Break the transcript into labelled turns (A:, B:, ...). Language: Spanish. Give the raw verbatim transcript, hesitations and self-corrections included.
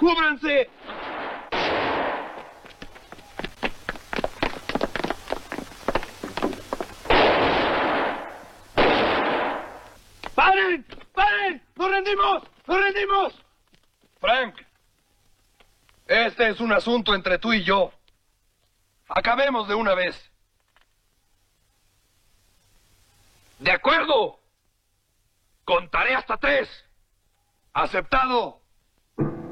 A: ¡Cúbranse! ¡Paren! ¡Paren! ¡Nos rendimos! ¡Nos rendimos! Frank, este es un asunto entre tú y yo. Acabemos de una vez. ¿De acuerdo? Contaré hasta tres. Aceptado.